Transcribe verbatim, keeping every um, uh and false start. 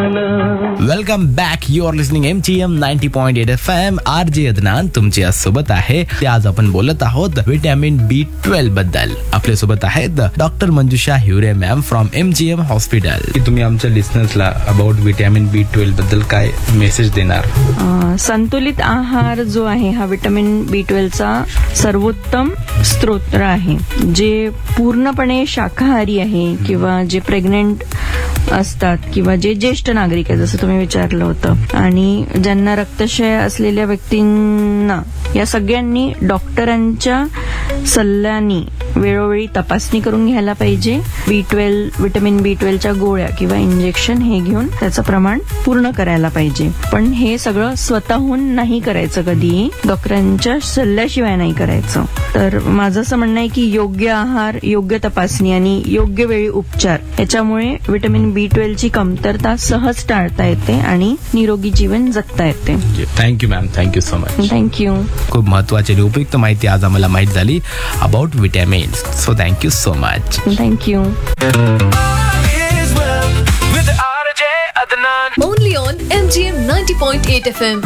Welcome back. You R listening M T M ninety point eight F M. R J Adnan तुमच्या सोबत आहे. आज आपण बोलत आहोत विटॅमिन बी ट्वेल्व बद्दल. आपल्या सोबत आहेत doctor Manjusha Hiware ma'am from M G M hospital. तुम्ही आमच्या लिस्नर्सला अबाउट विटॅमिन बी ट्वेल्व बद्दल काय मेसेज देणार? संतुलित आहार जो आहे हा विटॅमिन बी ट्वेल्वचा सर्वोत्तम स्रोत आहे. जे पूर्णपणे शाकाहारी आहे किंवा जे प्रेग्नेंट असतात किंवा जे ज्येष्ठ नागरिक आहे जसं तुम्ही विचारलं होतं, आणि ज्यांना रक्तक्षय असलेल्या व्यक्तींना, या सगळ्यांनी डॉक्टरांच्या सल्ल्याने वेळोवेळी तपासणी करून घ्यायला पाहिजे. बी ट्वेल्व विटॅमिन बी ट्वेल्वच्या गोळ्या किंवा इंजेक्शन हे घेऊन त्याचं प्रमाण पूर्ण करायला पाहिजे. पण हे सगळं स्वतःहून नाही करायचं, कधीही डॉक्टरांच्या सल्ल्याशिवाय नाही करायचं. तर माझं असं म्हणणं आहे की योग्य आहार, योग्य तपासणी आणि योग्य वेळी उपचार याच्यामुळे विटॅमिन बी ट्वेल्वची कमतरता सहज टाळता येते आणि निरोगी जीवन जगता येते. Thank you ma'am, thank you so much. Thank you. खूप महत्वाची आणि उपयुक्त माहिती आज आम्हाला माहित झाली about vitamin. So thank you so much. Thank you. Only on M G M ninety point eight F M.